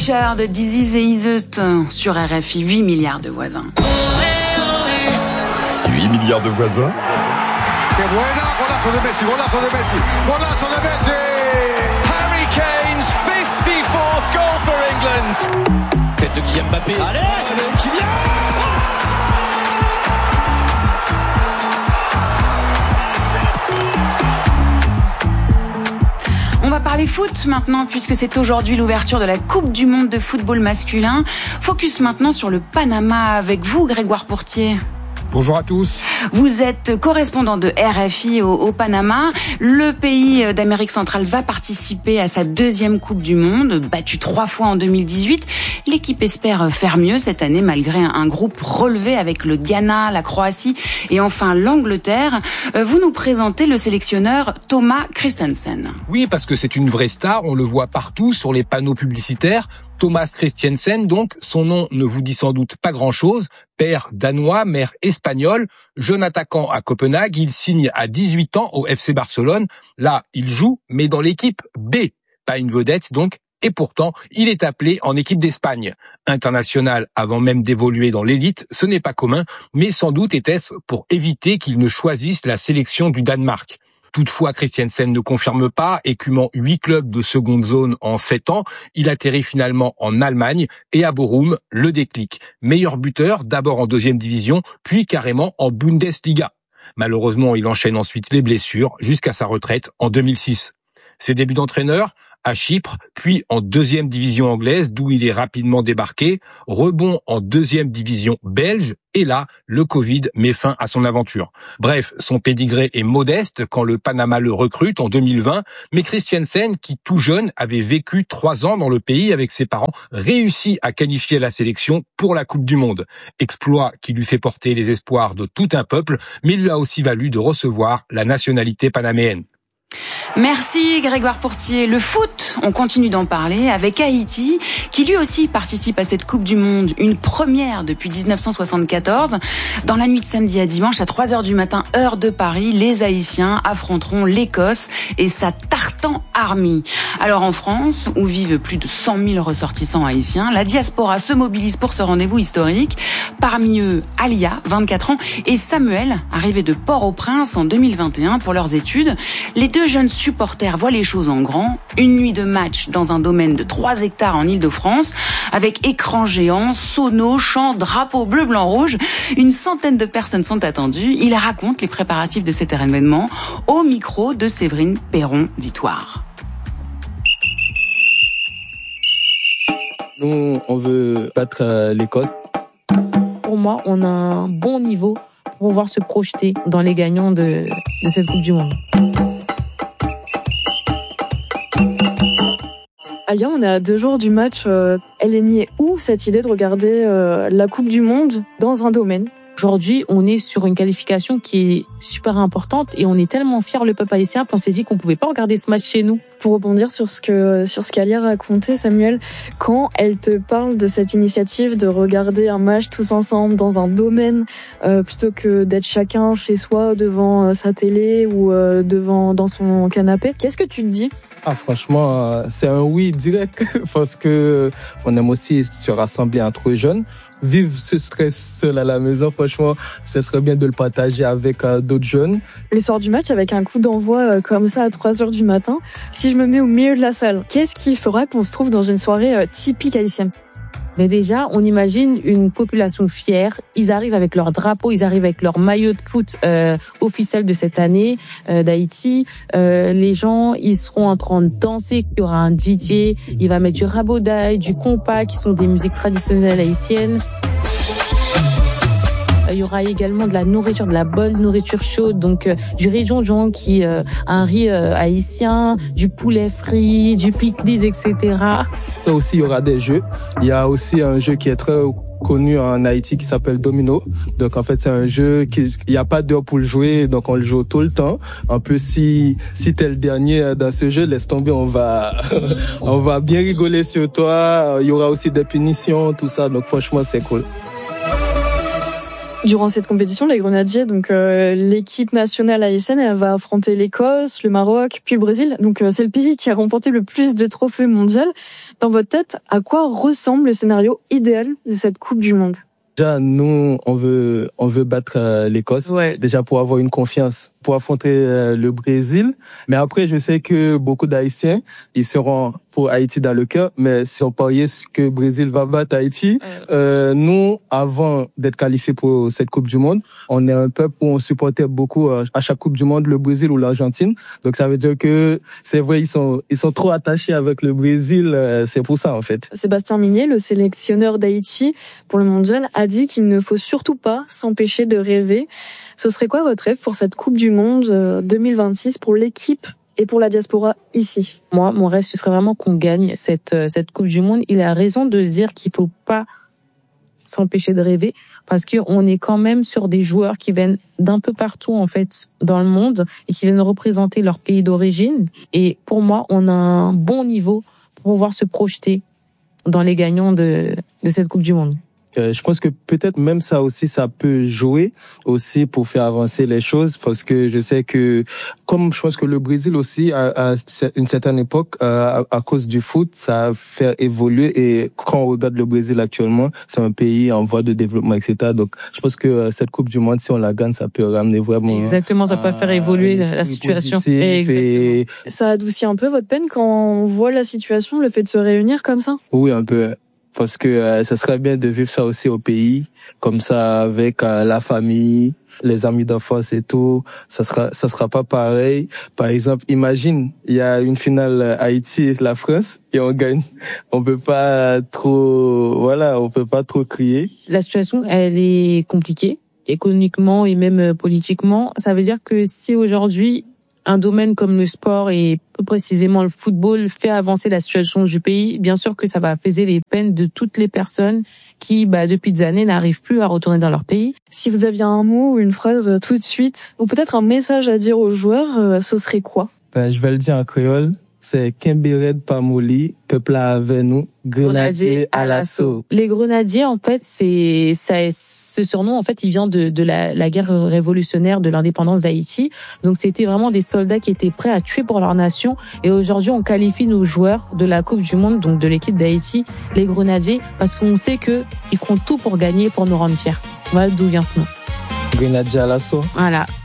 Future de Dizzy et Iseut sur RFI, 8 milliards de voisins. 8 milliards de voisins. Que buena, golazo de Messi, golazo de Messi, golazo de Messi. Harry Kane's 54th goal for England. Tête de Kylian Mbappé. Allez, Kylian. On va parler foot maintenant puisque c'est aujourd'hui l'ouverture de la Coupe du monde de football masculin. Focus maintenant sur le Panama avec vous, Grégoire Pourtier. Bonjour à tous. Vous êtes correspondant de RFI au Panama. Le pays d'Amérique centrale va participer à sa deuxième Coupe du monde, battue 3 fois en 2018. L'équipe espère faire mieux cette année malgré un groupe relevé avec le Ghana, la Croatie et enfin l'Angleterre. Vous nous présentez le sélectionneur Thomas Christensen. Oui, parce que c'est une vraie star, on le voit partout sur les panneaux publicitaires. Thomas Christiansen, donc, son nom ne vous dit sans doute pas grand-chose. Père danois, mère espagnole, jeune attaquant à Copenhague, il signe à 18 ans au FC Barcelone. Là, il joue, mais dans l'équipe B. Pas une vedette, donc, et pourtant, il est appelé en équipe d'Espagne. International avant même d'évoluer dans l'élite, ce n'est pas commun, mais sans doute était-ce pour éviter qu'il ne choisisse la sélection du Danemark. Toutefois, Christiansen ne confirme pas, écumant 8 clubs de seconde zone en 7 ans. Il atterrit finalement en Allemagne et à Bochum, le déclic. Meilleur buteur, d'abord en deuxième division, puis carrément en Bundesliga. Malheureusement, il enchaîne ensuite les blessures jusqu'à sa retraite en 2006. Ses débuts d'entraîneur à Chypre, puis en deuxième division anglaise, d'où il est rapidement débarqué, rebond en deuxième division belge, et là, le Covid met fin à son aventure. Bref, son pédigré est modeste quand le Panama le recrute en 2020, mais Christiansen, qui tout jeune avait vécu 3 ans dans le pays avec ses parents, réussit à qualifier la sélection pour la Coupe du Monde. Exploit qui lui fait porter les espoirs de tout un peuple, mais lui a aussi valu de recevoir la nationalité panaméenne. Merci Grégoire Pourtier. Le foot, on continue d'en parler avec Haïti, qui lui aussi participe à cette Coupe du Monde, une première depuis 1974. Dans la nuit de samedi à dimanche, à 3h du matin, heure de Paris, les Haïtiens affronteront l'Écosse et sa Tartan Army. Alors en France, où vivent plus de 100 000 ressortissants haïtiens, la diaspora se mobilise pour ce rendez-vous historique. Parmi eux, Alia, 24 ans, et Samuel, arrivé de Port-au-Prince en 2021 pour leurs études. Les deux jeunes supporters voient les choses en grand. Une nuit de match dans un domaine de 3 hectares en Île-de-France, avec écran géant, sonos, chants, drapeaux bleu, blanc, rouge. Une centaine de personnes sont attendues. Ils racontent les préparatifs de cet événement au micro de Séverine Perron-Ditoire. Nous, on veut battre l'Écosse. Pour moi, on a un bon niveau pour pouvoir se projeter dans les gagnants de cette Coupe du Monde. Alia, on est à 2 jours du match. Elle est née où cette idée de regarder la Coupe du Monde dans un domaine? Aujourd'hui, on est sur une qualification qui est super importante et on est tellement fiers, le peuple haïtien, qu'on s'est dit qu'on pouvait pas regarder ce match chez nous. Pour rebondir sur ce qu'Alia racontait, Samuel, quand elle te parle de cette initiative de regarder un match tous ensemble dans un domaine, plutôt que d'être chacun chez soi devant sa télé ou dans son canapé, qu'est-ce que tu te dis? Ah, franchement, c'est un oui direct parce que on aime aussi se rassembler entre jeunes. Vivre ce stress seul à la maison, franchement, ce serait bien de le partager avec d'autres jeunes. Le soir du match, avec un coup d'envoi comme ça à 3h du matin, si je me mets au milieu de la salle, qu'est-ce qui fera qu'on se trouve dans une soirée typique haïtienne? Mais déjà, on imagine une population fière. Ils arrivent avec leur drapeau, ils arrivent avec leur maillot de foot officiel de cette année d'Haïti. Les gens, ils seront en train de danser. Il y aura un DJ, il va mettre du rabodaï, du compas, qui sont des musiques traditionnelles haïtiennes. Il y aura également de la nourriture, de la bonne nourriture chaude, donc du riz jonjon qui un riz haïtien, du poulet frit, du pickles, etc. Aussi, il y aura des jeux. Il y a aussi un jeu qui est très connu en Haïti qui s'appelle Domino. Donc en fait, c'est un jeu il n'y a pas d'heure pour le jouer, donc on le joue tout le temps. Un peu si t'es le dernier dans ce jeu, laisse tomber, on va bien rigoler sur toi. Il y aura aussi des punitions, tout ça. Donc franchement, c'est cool. Durant cette compétition, les Grenadiers, donc l'équipe nationale haïtienne, elle va affronter l'Écosse, le Maroc, puis le Brésil. Donc c'est le pays qui a remporté le plus de trophées mondiaux. Dans votre tête, à quoi ressemble le scénario idéal de cette Coupe du Monde? Déjà, nous, on veut battre l'Écosse. Ouais. Déjà pour avoir une confiance, pour affronter le Brésil. Mais après, je sais que beaucoup d'Haïtiens, ils seront pour Haïti dans le cœur. Mais si on pariait que le Brésil va battre Haïti, nous, avant d'être qualifiés pour cette Coupe du Monde, on est un peuple où on supportait beaucoup à chaque Coupe du Monde le Brésil ou l'Argentine. Donc ça veut dire que c'est vrai, ils sont trop attachés avec le Brésil. C'est pour ça en fait. Sébastien Migné, le sélectionneur d'Haïti pour le mondial, a dit qu'il ne faut surtout pas s'empêcher de rêver. Ce serait quoi votre rêve pour cette Coupe du Monde 2026 pour l'équipe et pour la diaspora ici? Moi, mon rêve, ce serait vraiment qu'on gagne cette Coupe du Monde. Il a raison de dire qu'il faut pas s'empêcher de rêver parce que on est quand même sur des joueurs qui viennent d'un peu partout en fait dans le monde et qui viennent représenter leur pays d'origine. Et pour moi, on a un bon niveau pour pouvoir se projeter dans les gagnants de cette Coupe du Monde. Je pense que peut-être même ça aussi, ça peut jouer aussi pour faire avancer les choses parce que je sais que, comme je pense que le Brésil aussi, à une certaine époque, à cause du foot, ça a fait évoluer et quand on regarde le Brésil actuellement, c'est un pays en voie de développement, etc. Donc, je pense que cette Coupe du Monde, si on la gagne, ça peut ramener vraiment... Exactement, ça peut faire évoluer la situation. Exactement. Ça adoucit un peu votre peine quand on voit la situation, le fait de se réunir comme ça? Oui, un peu. Parce que ça serait bien de vivre ça aussi au pays, comme ça avec la famille, les amis d'enfance et tout. Ça sera pas pareil. Par exemple, imagine, il y a une finale Haïti-la France et on gagne. On peut pas trop crier. La situation, elle est compliquée, économiquement et même politiquement. Ça veut dire que si aujourd'hui un domaine comme le sport et plus précisément le football fait avancer la situation du pays, bien sûr que ça va apaiser les peines de toutes les personnes qui, depuis des années, n'arrivent plus à retourner dans leur pays. Si vous aviez un mot ou une phrase tout de suite, ou peut-être un message à dire aux joueurs, ce serait quoi? Je vais le dire en créole. C'est Kembered Pamoli, peuple avec nous, Grenadiers à l'assaut. Les Grenadiers, en fait, ce surnom, en fait, il vient de la guerre révolutionnaire de l'indépendance d'Haïti. Donc, c'était vraiment des soldats qui étaient prêts à tuer pour leur nation. Et aujourd'hui, on qualifie nos joueurs de la Coupe du Monde, donc de l'équipe d'Haïti, les Grenadiers, parce qu'on sait que ils feront tout pour gagner, pour nous rendre fiers. Voilà d'où vient ce nom. Grenadiers à l'assaut. Voilà.